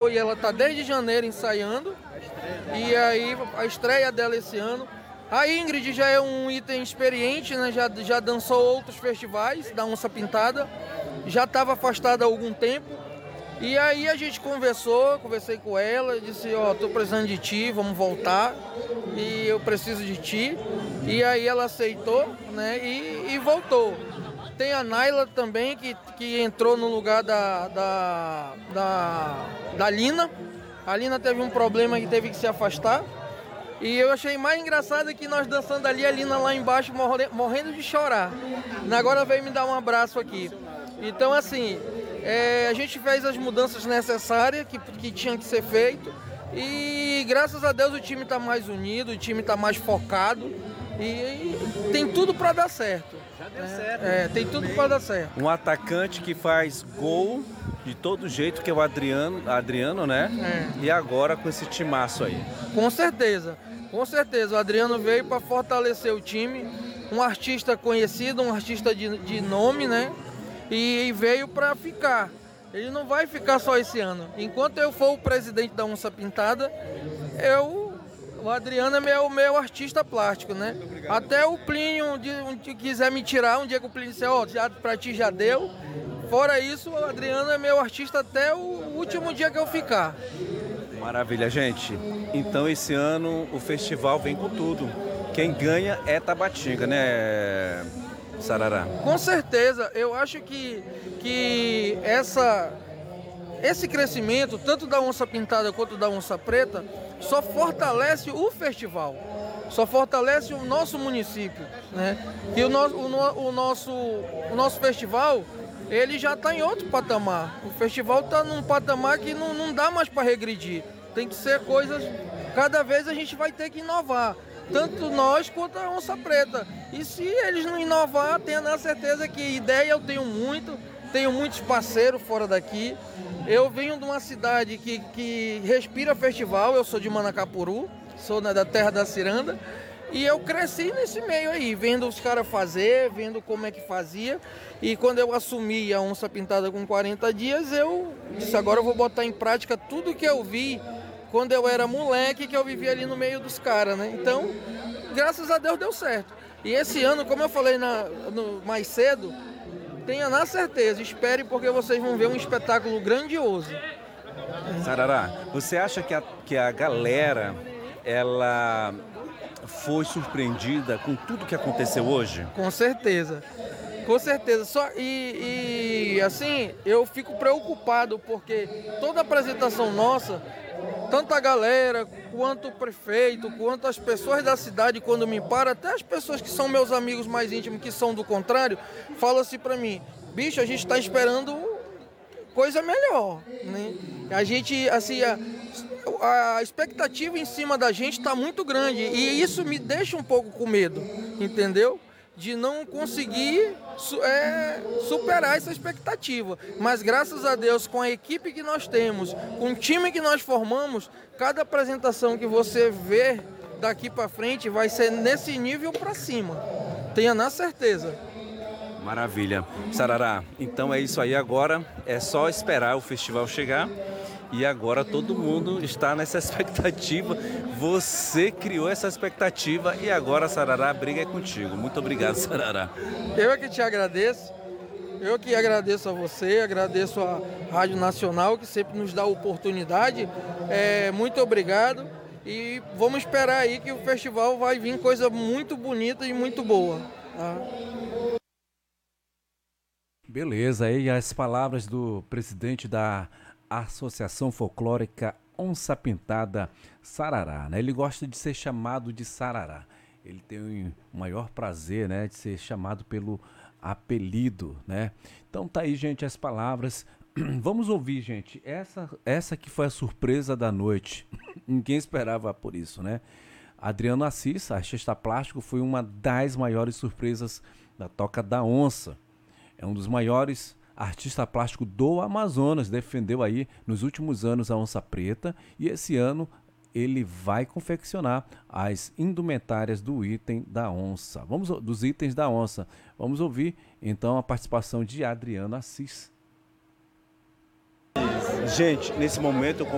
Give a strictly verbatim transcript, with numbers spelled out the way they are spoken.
e ela está desde janeiro ensaiando. E aí a estreia dela esse ano. A Ingrid já é um item experiente, né? já, já dançou outros festivais da Onça Pintada, já estava afastada há algum tempo. E aí a gente conversou, conversei com ela, disse, ó, oh, tô precisando de ti, vamos voltar, e eu preciso de ti. E aí ela aceitou, né, e, e voltou. Tem a Naila também, que, que entrou no lugar da, da, da, da Lina. A Lina teve um problema que teve que se afastar. E eu achei mais engraçado que nós dançando ali, a Lina lá embaixo morrendo de chorar. Agora veio me dar um abraço aqui. Então, assim, é, a gente fez as mudanças necessárias que, que tinham que ser feito. E graças a Deus o time está mais unido, o time está mais focado. E, e tem tudo para dar certo. Já deu é, certo. É, tem tudo para dar certo. Um atacante que faz gol de todo jeito, que é o Adriano, Adriano, né? É. E agora com esse timaço aí. Com certeza, com certeza. O Adriano veio para fortalecer o time. Um artista conhecido, um artista de, de nome, né? E veio para ficar. Ele não vai ficar só esse ano. Enquanto eu for o presidente da Onça Pintada, eu, o Adriano é meu, meu artista plástico, né? Até o Plínio, de, de, quiser me tirar, um dia que o Plínio disser, ó, oh, para ti já deu. Fora isso, o Adriano é meu artista até o último dia que eu ficar. Maravilha, gente. Então esse ano o festival vem com tudo. Quem ganha é Tabatinga, né, Sarará? Com certeza. Eu acho que, que essa, esse crescimento, tanto da Onça Pintada quanto da Onça Preta, só fortalece o festival. Só fortalece o nosso município, né? E o, no, o, o, nosso, o nosso festival, ele já está em outro patamar. O festival está num patamar que não, não dá mais para regredir. Tem que ser coisas... Cada vez a gente vai ter que inovar. Tanto nós quanto a Onça Preta. E se eles não inovar, tenha na certeza que ideia eu tenho muito. Tenho muitos parceiros fora daqui. Eu venho de uma cidade que, que respira festival. Eu sou de Manacapuru, sou da terra da Ciranda. E eu cresci nesse meio aí, vendo os caras fazer, vendo como é que fazia. E quando eu assumi a Onça Pintada com quarenta dias, eu disse, agora eu vou botar em prática tudo que eu vi quando eu era moleque, que eu vivia ali no meio dos caras, né? Então, graças a Deus deu certo. E esse ano, como eu falei na, no, mais cedo, tenha na certeza, espere porque vocês vão ver um espetáculo grandioso. Sarará, você acha que a, que a galera, ela foi surpreendida com tudo que aconteceu hoje? Com certeza, com certeza. Só, e, e assim, eu fico preocupado porque toda apresentação nossa, tanto a galera, quanto o prefeito, quanto as pessoas da cidade, quando me param, até as pessoas que são meus amigos mais íntimos, que são do contrário, falam assim pra mim, bicho, a gente tá esperando coisa melhor, né? A gente, assim, a, a expectativa em cima da gente tá muito grande e isso me deixa um pouco com medo, entendeu? De não conseguir é, superar essa expectativa. Mas graças a Deus, com a equipe que nós temos, com o time que nós formamos, cada apresentação que você vê daqui para frente vai ser nesse nível para cima. Tenha na certeza. Maravilha. Sarará, então é isso aí agora. É só esperar o festival chegar. E agora todo mundo está nessa expectativa. Você criou essa expectativa e agora, Sarará, a briga é contigo. Muito obrigado, Sarará. Eu é que te agradeço. Eu que agradeço a você, agradeço a Rádio Nacional, que sempre nos dá a oportunidade. É, muito obrigado. E vamos esperar aí que o festival vai vir coisa muito bonita e muito boa. Tá? Beleza, aí as palavras do presidente da Associação Folclórica Onça Pintada Sarará, né? Ele gosta de ser chamado de Sarará. Ele tem o maior prazer, né, de ser chamado pelo apelido, né? Então tá aí, gente, as palavras. Vamos ouvir, gente. Essa, essa que foi a surpresa da noite. Ninguém esperava por isso, né? Adriano Assis, artista plástico, foi uma das maiores surpresas da Toca da Onça. É um dos maiores artista plástico do Amazonas, defendeu aí nos últimos anos a Onça Preta e esse ano ele vai confeccionar as indumentárias do item da onça. Vamos dos itens da onça. Vamos ouvir então a participação de Adriano Assis. Gente, nesse momento eu